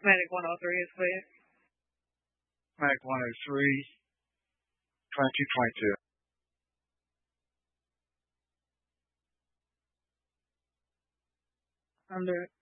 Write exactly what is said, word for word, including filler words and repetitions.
Medic one oh three is clear. Medic one oh three, twenty-two twenty-two. Under